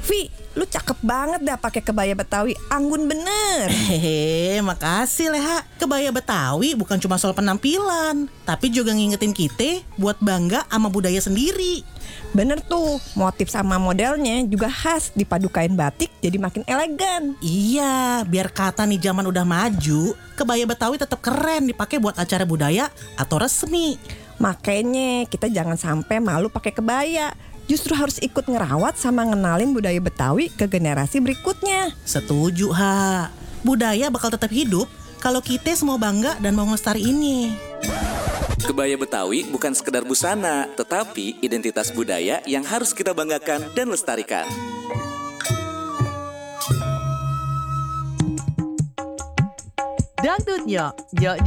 Vi, lu cakep banget dah pakai kebaya Betawi, anggun bener. Hehe, makasih Leha. Kebaya Betawi bukan cuma soal penampilan, tapi juga ngingetin kita buat bangga sama budaya sendiri. Bener tuh, motif sama modelnya juga khas dipadu kain batik jadi makin elegan. Iya, biar kata nih zaman udah maju, kebaya Betawi tetap keren dipakai buat acara budaya atau resmi. Makanya kita jangan sampai malu pakai kebaya. Justru harus ikut ngerawat sama ngenalin budaya Betawi ke generasi berikutnya. Setuju, Ha. Budaya bakal tetap hidup kalau kita semua bangga dan mau ngelestariinnya. Kebaya Betawi bukan sekedar busana, tetapi identitas budaya yang harus kita banggakan dan lestarikan. Dangdut Nyok,